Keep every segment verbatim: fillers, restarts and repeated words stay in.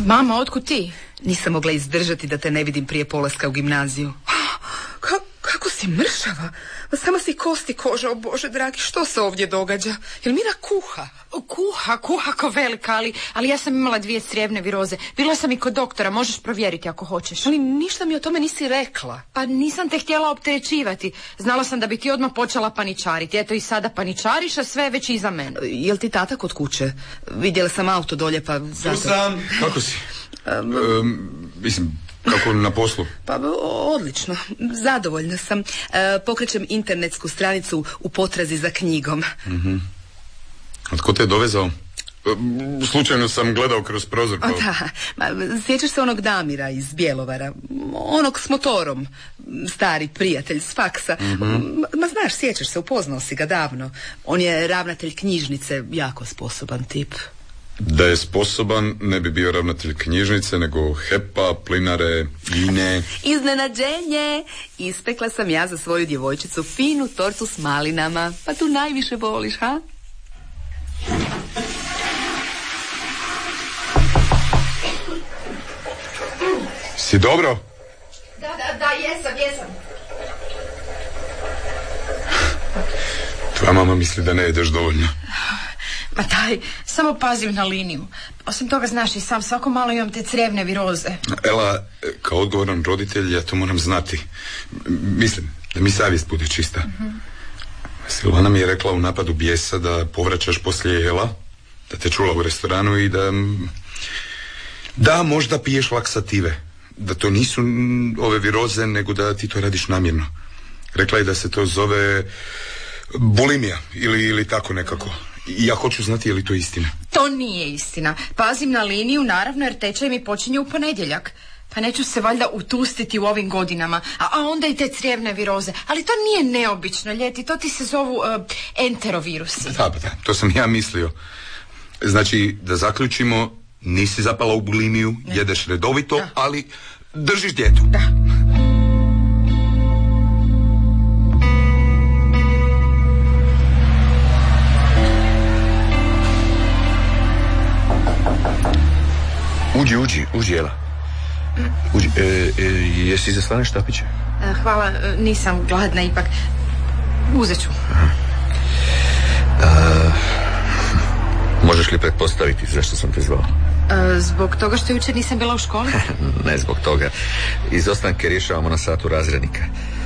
Mama, otkud ti? Nisam mogla izdržati da te ne vidim prije polaska u gimnaziju. Ka, kako si mršava? Samo si kosti koža, o Bože dragi, što se ovdje događa? Jel Mira kuha? Kuha, kuha ko velika, ali, ali ja sam imala dvije crijevne viroze. Bila sam i kod doktora, možeš provjeriti ako hoćeš. Ali ništa mi o tome nisi rekla. Pa nisam te htjela opterećivati. Znala sam da bi ti odmah počela paničariti. Eto i sada paničariš, a sve je već iza mene. Jel ti tata kod kuće? Vidjela sam auto dolje, pa zato... Susan, kako si? Um, um, mislim, kako na poslu? Pa odlično, zadovoljna sam. E, pokrećem internetsku stranicu u potrazi za knjigom. Mhm. A tko te je dovezao? Slučajno sam gledao kroz prozor. Pa... O, da, ma, sjećaš se onog Damira iz Bjelovara, onog s motorom, stari prijatelj s faksa. Mm-hmm. Ma, ma znaš, sjećaš se, upoznao si ga davno. On je ravnatelj knjižnice, jako sposoban tip. Da je sposoban, ne bi bio ravnatelj knjižnice, nego Hepa, Plinare, Ine. Iznenađenje! Ispekla sam ja za svoju djevojčicu finu tortu s malinama. Pa tu najviše voliš, ha? Si dobro? Da, da, da, jesam, jesam. Tvoja mama misli da ne jedeš dovoljno. Ma daj, samo pazim na liniju. Osim toga, znaš i sam, svako malo imam te crijevne viroze. Ela, kao odgovoran roditelj, ja to moram znati. Mislim, da mi savjest bude čista. Mm-hmm. Silvana mi je rekla u napadu bijesa da povraćaš poslije jela, da te čula u restoranu i da... Da, možda piješ laksative. Da to nisu ove viroze, nego da ti to radiš namjerno. Rekla je da se to zove bulimija ili, ili tako nekako. I ja hoću znati je li to istina. To nije istina. Pazim na liniju, naravno, jer tečaj mi počinje u ponedjeljak. Pa neću se valjda utustiti u ovim godinama. A, a onda i te crijevne viroze. Ali to nije neobično, ljeti. To ti se zovu uh, enterovirusi. Da, da, to sam ja mislio. Znači, da zaključimo, nisi zapala u bulimiju, ne. Jedeš redovito, da. Ali držiš dijetu. Da. Uđi, uđi, uđi, Jela. Uđi, e, e, jesi za slane štapiće? Hvala, nisam gladna ipak. Uzet ću. A, možeš li pretpostaviti zašto sam te zvao? A, zbog toga što jučer nisam bila u školi? Ne zbog toga. Izostanke rješavamo na satu razrednika.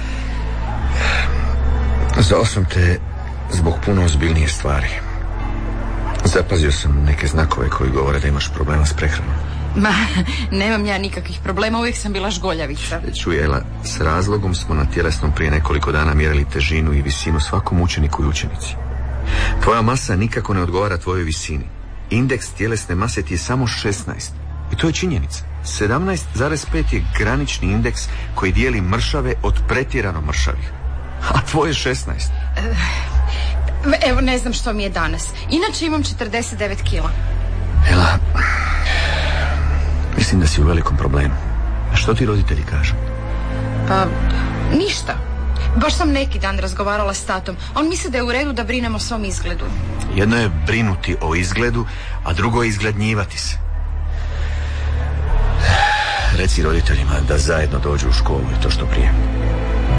Zvao sam te zbog puno ozbiljnije stvari. Zapazio sam neke znakove koji govore da imaš problema s prehranom. Ma, nemam ja nikakvih problema, uvijek sam bila žgoljavica. Čuj, Ela, s razlogom smo na tjelesnom prije nekoliko dana mjerili težinu i visinu svakom učeniku i učenici. Tvoja masa nikako ne odgovara tvojoj visini. Indeks tjelesne mase ti je samo šesnaest. I to je činjenica. sedamnaest zarez pet je granični indeks koji dijeli mršave od pretjerano mršavih. A tvoje šesnaest. Evo, ne znam što mi je danas. Inače imam četrdeset devet kila. Ela, mislim da si u velikom problemu. A što ti roditelji kažu? Pa, ništa. Baš sam neki dan razgovarala s tatom. On misli da je u redu da brinemo o svom izgledu. Jedno je brinuti o izgledu, a drugo je izgladnjivati se. Reci roditeljima da zajedno dođu u školu i to što prije.